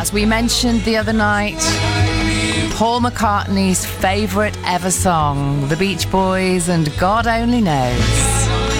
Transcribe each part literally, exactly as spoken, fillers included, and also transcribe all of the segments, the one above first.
As we mentioned the other night, Paul McCartney's favourite ever song, The Beach Boys and God Only Knows.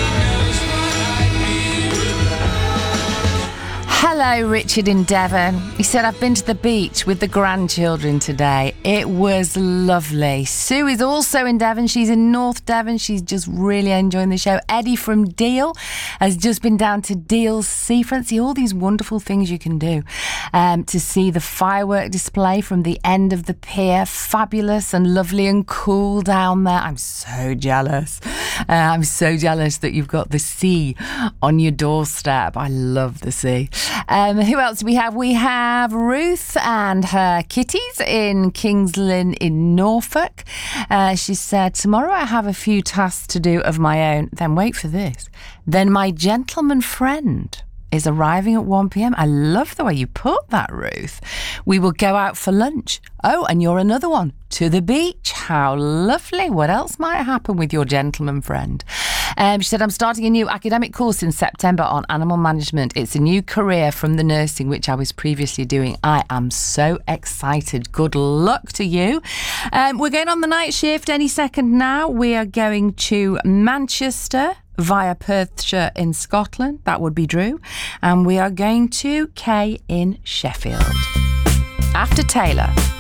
Hello, Richard in Devon. He said, I've been to the beach with the grandchildren today. It was lovely. Sue is also in Devon. She's in North Devon. She's just really enjoying the show. Eddie from Deal has just been down to Deal's seafront. See all these wonderful things you can do um, to see the firework display from the end of the pier. Fabulous and lovely and cool down there. I'm so jealous. Uh, I'm so jealous that you've got the sea on your doorstep. I love the sea. Um, who else do we have? We have Ruth and her kitties in Kings Lynn in Norfolk. Uh, she said, tomorrow I have a few tasks to do of my own. Then wait for this. Then my gentleman friend is arriving at one p.m. I love the way you put that, Ruth. We will go out for lunch. Oh, and you're another one. To the beach. How lovely. What else might happen with your gentleman friend? Um, she said, I'm starting a new academic course in September on animal management. It's a new career from the nursing, which I was previously doing. I am so excited. Good luck to you. Um, we're going on the night shift any second now. We are going to Manchester via Perthshire in Scotland. That would be Drew. And we are going to Kay in Sheffield. After Taylor.